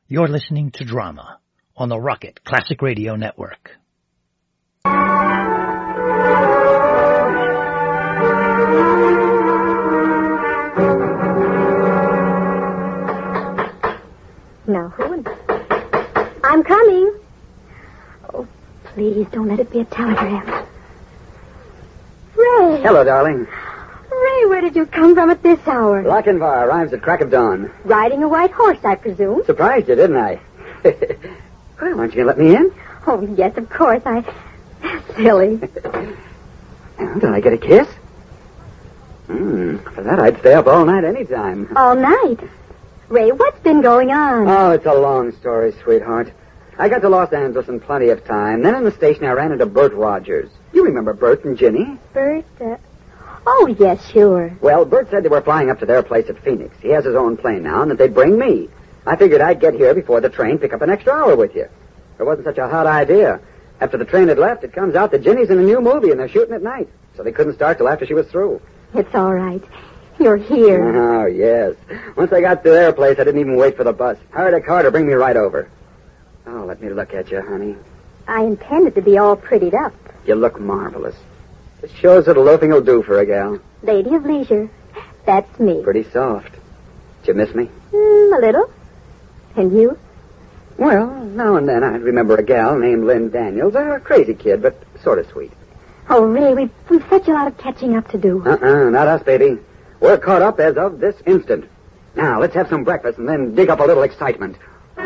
You're listening to Drama on the Rocket Classic Radio Network. Now, who? I'm coming. Oh, please don't let it be a telegram. Ray. Hello, darling. Ray, where did you come from at this hour? Lochinvar arrives at crack of dawn. Riding a white horse, I presume. Surprised you, didn't I? Well, aren't you going to let me in? Oh, yes, of course. Silly. Did I get a kiss? For that, I'd stay up all night anytime. All night? Ray, what's been going on? Oh, it's a long story, sweetheart. I got to Los Angeles in plenty of time. Then in the station, I ran into Bert Rogers. You remember Bert and Ginny? Bert, Oh, yes, sure. Well, Bert said they were flying up to their place at Phoenix. He has his own plane now, and that they'd bring me. I figured I'd get here before the train, pick up an extra hour with you. It wasn't such a hot idea. After the train had left, it comes out that Ginny's in a new movie, and they're shooting at night. So they couldn't start till after she was through. It's all right. You're here. Oh, yes. Once I got to their place, I didn't even wait for the bus. Hired a car to bring me right over. Oh, let me look at you, honey. I intended to be all prettied up. You look marvelous. It shows what loafing will do for a gal. Lady of leisure. That's me. Pretty soft. Did you miss me? A little. And you? Well, now and then I'd remember a gal named Lynn Daniels. A crazy kid, but sort of sweet. Oh, Ray, we've such a lot of catching up to do. Not us, baby. We're caught up as of this instant. Now, let's have some breakfast and then dig up a little excitement.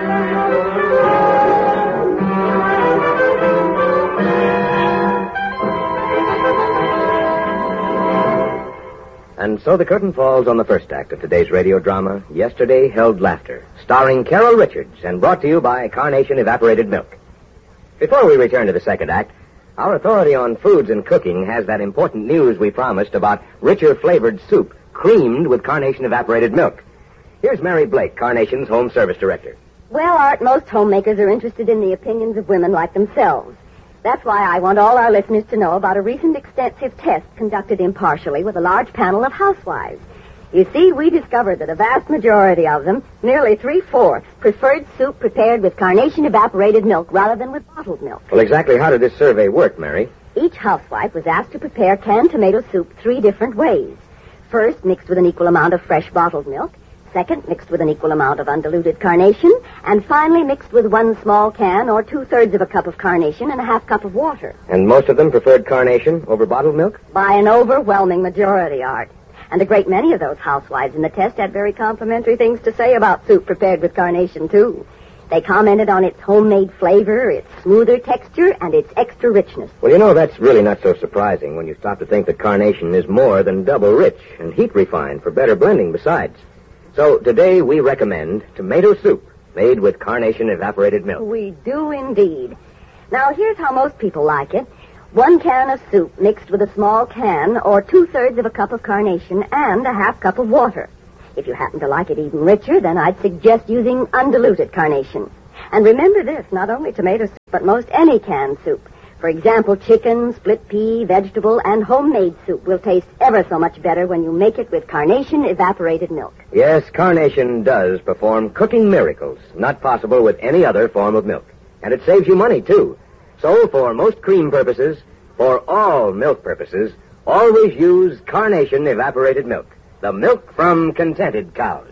And so the curtain falls on the first act of today's radio drama, Yesterday Held Laughter, starring Carol Richards and brought to you by Carnation Evaporated Milk. Before we return to the second act, our authority on foods and cooking has that important news we promised about richer flavored soup creamed with Carnation Evaporated Milk. Here's Mary Blake, Carnation's Home Service Director. Well, Art, most homemakers are interested in the opinions of women like themselves. That's why I want all our listeners to know about a recent extensive test conducted impartially with a large panel of housewives. You see, we discovered that a vast majority of them, nearly 3/4, preferred soup prepared with Carnation Evaporated Milk rather than with bottled milk. Well, exactly how did this survey work, Mary? Each housewife was asked to prepare canned tomato soup 3 different ways. First, mixed with an equal amount of fresh bottled milk. Second, mixed with an equal amount of undiluted Carnation. And finally, mixed with 1 small can or 2/3 of a cup of Carnation and a 1/2 cup of water. And most of them preferred Carnation over bottled milk? By an overwhelming majority, Art. And a great many of those housewives in the test had very complimentary things to say about soup prepared with Carnation, too. They commented on its homemade flavor, its smoother texture, and its extra richness. Well, you know, that's really not so surprising when you stop to think that Carnation is more than double rich and heat refined for better blending besides. So today we recommend tomato soup made with Carnation Evaporated Milk. We do indeed. Now, here's how most people like it. 1 can of soup mixed with a small can or 2/3 of a cup of Carnation and a 1/2 cup of water. If you happen to like it even richer, then I'd suggest using undiluted Carnation. And remember this, not only tomato soup, but most any canned soup. For example, chicken, split pea, vegetable, and homemade soup will taste ever so much better when you make it with Carnation Evaporated Milk. Yes, Carnation does perform cooking miracles, not possible with any other form of milk. And it saves you money, too. So, for most cream purposes, for all milk purposes, always use Carnation Evaporated Milk, the milk from contented cows.